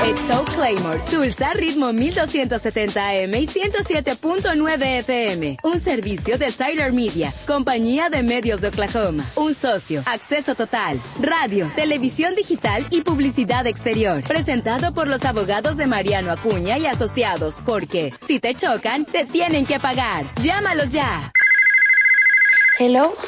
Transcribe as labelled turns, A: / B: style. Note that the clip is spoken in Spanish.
A: Exo Claymore, Tulsa, ritmo 1270 AM y 107.9 FM. Un servicio de Tyler Media, compañía de medios de Oklahoma. Un socio, acceso total, radio, televisión digital y publicidad exterior. Presentado por los abogados de Mariano Acuña y Asociados, porque si te chocan, te tienen que pagar. Llámalos ya.
B: Hello.